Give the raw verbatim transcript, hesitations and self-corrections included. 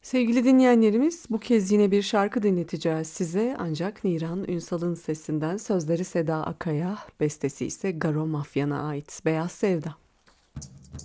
Sevgili dinleyenlerimiz, bu kez yine bir şarkı dinleteceğiz size. Ancak Niran Ünsal'ın sesinden, sözleri Seda Akay'a, bestesi ise Garo Mafyan'a ait Beyaz Sevda.